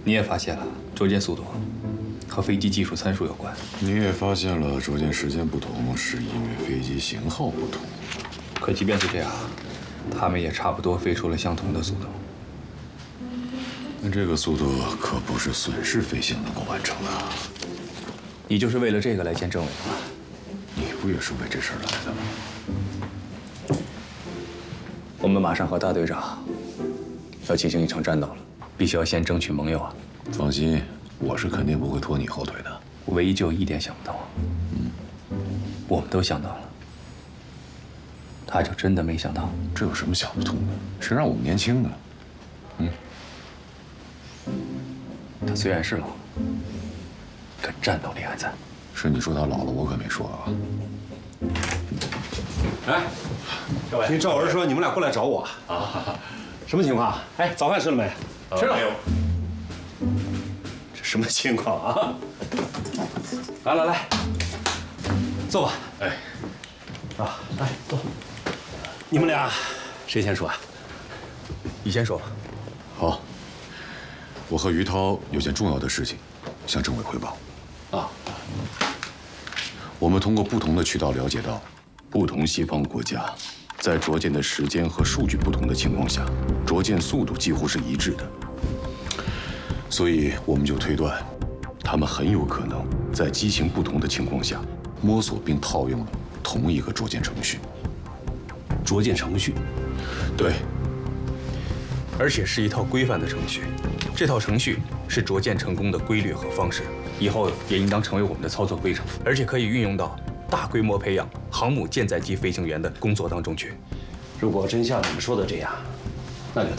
你也发现了捉奸速度和飞机技术参数有关。 你也发现了捉奸时间不同，是因为飞机型号不同。 可即便是这样，他们也差不多飞出了相同的速度。 但这个速度可不是损失飞行能够完成的。 你就是为了这个来见政委的吗？ 你不也是为这事儿来的吗？ 我们马上和大队长要进行一场战斗了，必须要先争取盟友啊！ 放心，我是肯定不会拖你后腿的。 我唯一就有一点想不通，我们都想到了，他就真的没想到。 这有什么想不通的？谁让我们年轻呢？ 他虽然是老，可战斗力还在。 是你说他老了，我可没说啊。 哎，各位，听赵文说你们俩过来找我啊？什么情况？哎，早饭吃了没？ 吃了。 没有。这什么情况啊？来来来，坐吧。哎，啊，来坐。你们俩谁先说啊？ 你先说吧。 好，我和于涛有件重要的事情向政委汇报。 啊， 我们通过不同的渠道了解到，不同西方国家在着舰的时间和数据不同的情况下，着舰速度几乎是一致的。所以我们就推断，他们很有可能在机型不同的情况下，摸索并套用了同一个着舰程序。 着舰程序？ 对。 而且是一套规范的程序，这套程序是着舰成功的规律和方式，以后也应当成为我们的操作规程，而且可以运用到大规模培养航母舰载机飞行员的工作当中去。 如果真像你们说的这样，